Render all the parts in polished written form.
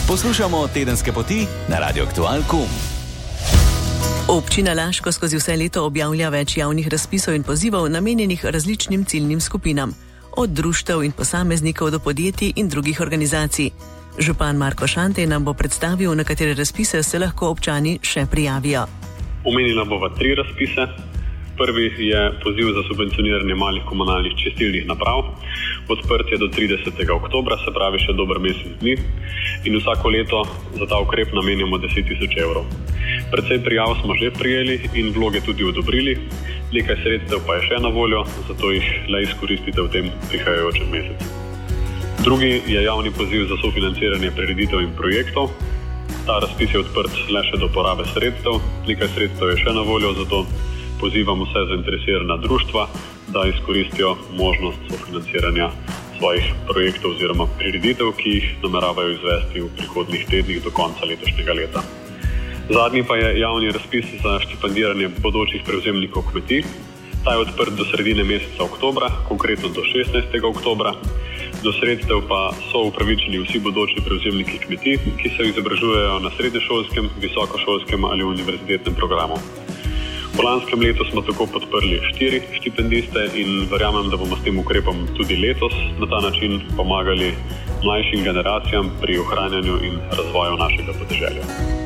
Poslušamo Tedenske poti na Radio Aktual.com. Občina Laško skozi vse leto objavlja več javnih razpisov in pozivov namenjenih različnim ciljnim skupinam, od društev in posameznikov do podjetij in drugih organizacij. Župan Marko Šantej nam bo predstavil, na katere razpise se lahko občani še prijavijo. Omenila bova 3 razpise. Prvi je poziv za subvencioniranje malih komunalnih čistilnih naprav. Odprt je do 30. oktobra, se pravi še dober mesec dni. In vsako leto za ta ukrep namenjamo 10.000 evrov. Precej prijav smo že prijeli in vloge tudi odobrili. Nekaj sredstev pa je še na voljo, zato jih le izkoristite v tem prihajajočem mesecu. Drugi je javni poziv za sofinanciranje prireditev in projektov. Ta razpis je odprt le še do porabe sredstev. Nekaj sredstev je še na voljo, zato pozivam vse zainteresirana društva, da izkoristijo možnost sofinanciranja svojih projektov oziroma prireditev, ki jih nameravajo izvesti v prihodnjih tednih do konca letošnjega leta. Zadnji pa je javni razpis za štipendiranje bodočih prevzemnikov kmetij. Ta je odprt do sredine meseca oktobra, konkretno do 16. oktobra. Do sredstev pa so upravičeni vsi bodoči prevzemniki kmetij, ki se izobražujejo na srednješolskem, visokošolskem ali univerzitetnem programu. V lanskem letu smo tako podprli 4 štipendiste in verjamem, da bomo s tem ukrepom tudi letos na ta način pomagali mlajšim generacijam pri ohranjanju in razvoju našega podeželja.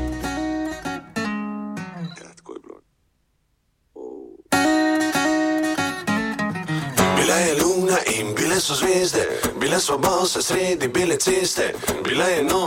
Bila je luna in bile so zvezde, bile so bose sredi bele ceste, bila je noč.